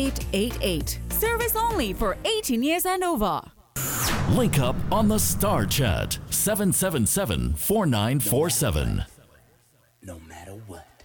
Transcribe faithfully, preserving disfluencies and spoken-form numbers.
eight eight eight. Service only for eighteen years and over. Link up on the Star Chat, seven seven seven, four nine four seven. No matter what.